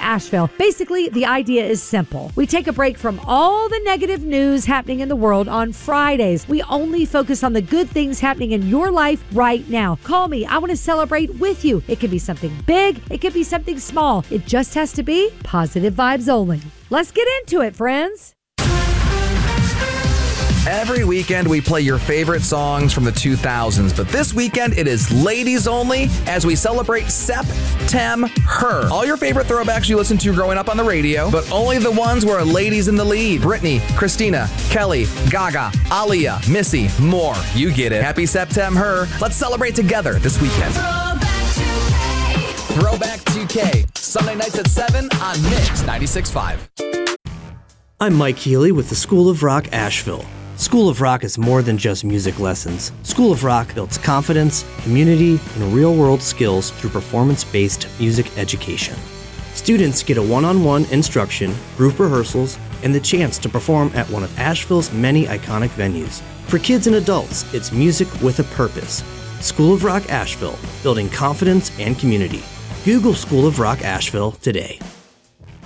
Asheville. Basically, the idea is simple. We take a break from all the negative news happening in the world on Fridays. We only focus on the good things happening in your life right now. Call me. I want to celebrate with you. It could be something big. It could be something small. It just has to be positive vibes only. Let's get into it, friends. Every weekend we play your favorite songs from the 2000s, but this weekend it is ladies only as we celebrate Sep-Tem-Her. All your favorite throwbacks you listened to growing up on the radio, but only the ones where a lady's in the lead. Britney, Christina, Kelly, Gaga, Aaliyah, Missy, more. You get it. Happy Sep-Tem-Her. Let's celebrate together this weekend. Throwback 2K, Sunday nights at 7 on Mix 96.5. I'm Mike Healy with the School of Rock Asheville. School of Rock is more than just music lessons. School of Rock builds confidence, community, and real-world skills through performance-based music education. Students get a one-on-one instruction, group rehearsals, and the chance to perform at one of Asheville's many iconic venues. For kids and adults, it's music with a purpose. School of Rock Asheville, building confidence and community. Google School of Rock Asheville today.